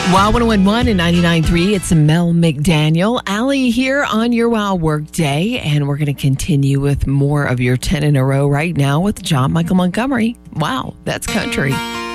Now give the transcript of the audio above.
Wow 101.1 and 99.3, it's Mel McDaniel. Allie here on your Wow Work Day, and we're going to continue with more of your 10 in a row right now with John Michael Montgomery. Wow, that's country.